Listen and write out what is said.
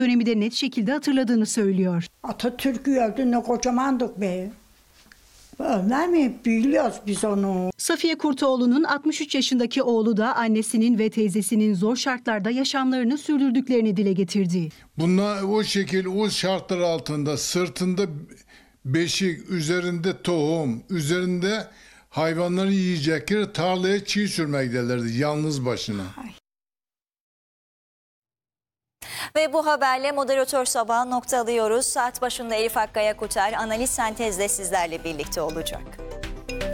dönemi de net şekilde hatırladığını söylüyor. Atatürk öldü, ne kocamandık be. Ölmez mi? Biliyoruz biz onu. Safiye Kurtoğlu'nun 63 yaşındaki oğlu da annesinin ve teyzesinin zor şartlarda yaşamlarını sürdürdüklerini dile getirdi. Bunlar o şekil, o şartlar altında sırtında beşik, üzerinde tohum, üzerinde hayvanları yiyecekleri tarlaya çiğ sürmektelerdi yalnız başına. Ve bu haberle moderatör sabahı noktalıyoruz. Saat başında Elif Akkaya Kuter analiz sentezle sizlerle birlikte olacak.